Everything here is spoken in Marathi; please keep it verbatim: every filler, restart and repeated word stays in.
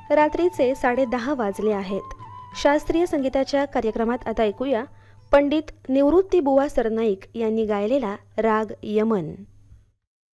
रात्रीचे साडे दहा वाजले आहेत. शास्त्रीय संगीताच्या कार्यक्रमात आता ऐकूया पंडित निवृत्ती बुवा सरनाईक यांनी गायलेला राग यमन.